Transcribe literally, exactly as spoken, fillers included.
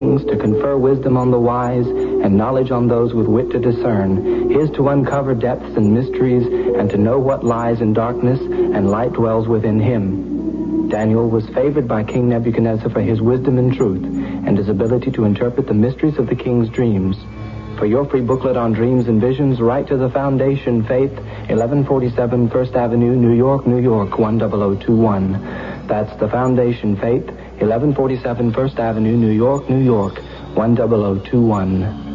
to confer wisdom on the wise and knowledge on those with wit to discern, his to uncover depths and mysteries and to know what lies in darkness and light dwells within him. Daniel was favored by King Nebuchadnezzar for his wisdom and truth and his ability to interpret the mysteries of the king's dreams. For your free booklet on dreams and visions, write to the Foundation Faith, eleven forty-seven First Avenue, New York, New York, one zero zero two one. That's the Foundation Faith, eleven forty-seven First Avenue, New York, New York, one zero zero two one.